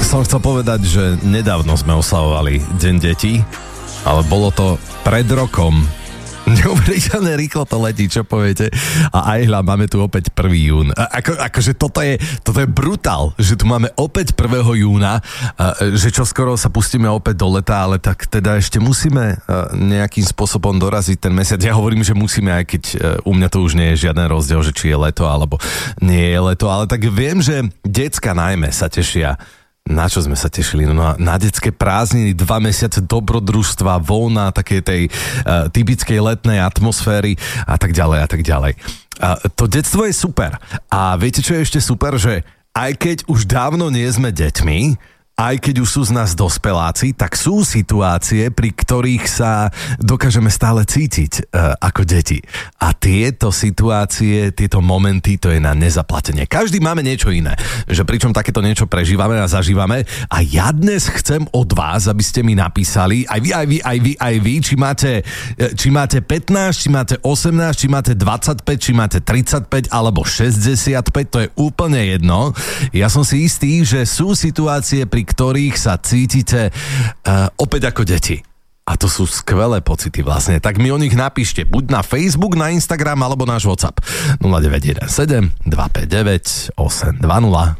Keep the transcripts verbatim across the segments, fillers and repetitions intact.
som chcel povedať, že nedávno sme oslavovali Deň detí, ale bolo to pred rokom. Neuveriteľne rýchlo to letí, čo poviete? A aj hľa, máme tu opäť prvého júna. Ako, akože toto je, toto je brutál, že tu máme opäť prvého júna, že čo skoro sa pustíme opäť do leta, ale tak teda ešte musíme nejakým spôsobom doraziť ten mesiac. Ja hovorím, že musíme, aj keď u mňa to už nie je žiaden rozdiel, že či je leto alebo nie je leto, ale tak viem, že decka najmä sa tešia. Na čo sme sa tešili? No na, na detské prázdniny, dva mesiace dobrodružstva, voľna, také tej uh, typickej letnej atmosféry a tak ďalej a tak ďalej. Uh, to detstvo je super. A viete, čo je ešte super? Že aj keď už dávno nie sme deťmi, aj keď už sú z nás dospeláci, tak sú situácie, pri ktorých sa dokážeme stále cítiť uh, ako deti. A tieto situácie, tieto momenty, to je na nezaplatenie. Každý máme niečo iné, že pričom takéto niečo prežívame a zažívame. A ja dnes chcem od vás, aby ste mi napísali, aj vy, aj vy, aj vy, aj vy, či máte, či máte pätnásť, či máte osemnásť, či máte dvadsaťpäť, či máte tridsaťpäť alebo šesťdesiatpäť, to je úplne jedno. Ja som si istý, že sú situácie, pri ktorých sa cítite uh, opäť ako deti. A to sú skvelé pocity vlastne. Tak mi o nich napíšte buď na Facebook, na Instagram alebo náš WhatsApp nula deväť jeden sedem, dva päť deväť, osem dva nula.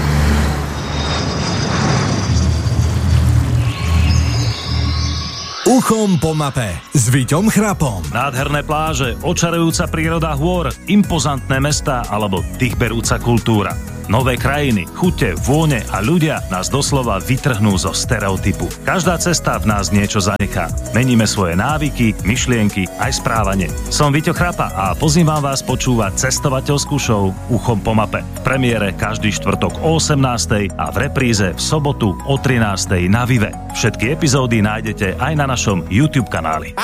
Uchom po mape s Víťom Chrapom. Nádherné pláže, očarujúca príroda hôr, impozantné mestá alebo dýchberúca kultúra. Nové krajiny, chute, vône a ľudia nás doslova vytrhnú zo stereotypu. Každá cesta v nás niečo zanechá. Meníme svoje návyky, myšlienky aj správanie. Som Víťo Chrapa a pozývam vás počúvať cestovateľskú show Uchom po mape. V premiére každý štvrtok o osemnástej a v repríze v sobotu o trinástej na Vive. Všetky epizódy nájdete aj na našom YouTube kanáli.